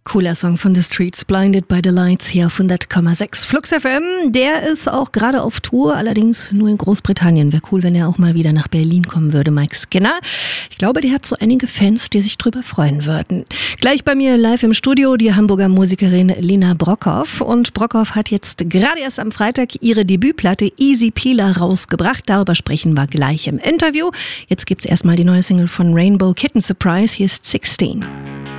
Cooler Song von The Streets, Blinded by the Lights, hier auf 100,6 Flux FM. Der ist auch gerade auf Tour, allerdings nur in Großbritannien. Wäre cool, wenn er auch mal wieder nach Berlin kommen würde, Mike Skinner. Ich glaube, der hat so einige Fans, die sich drüber freuen würden. Gleich bei mir live im Studio die Hamburger Musikerin Lena Brockhoff. Und Brockhoff hat jetzt gerade erst am Freitag ihre Debütplatte Easy Peeler rausgebracht. Darüber sprechen wir gleich im Interview. Jetzt gibt's erstmal die neue Single von Rainbow Kitten Surprise. Hier ist 16.